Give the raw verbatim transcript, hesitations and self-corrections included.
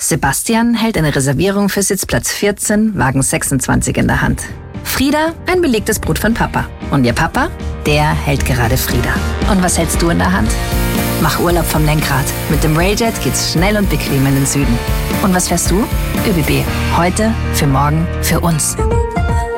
Sebastian hält eine Reservierung für Sitzplatz vierzehn, Wagen sechsundzwanzig in der Hand. Frieda ein belegtes Brot von Papa. Und ihr Papa, der hält gerade Frieda. Und was hältst du in der Hand? Mach Urlaub vom Lenkrad. Mit dem Railjet geht's schnell und bequem in den Süden. Und was fährst du? ÖBB. Heute, für morgen, für uns.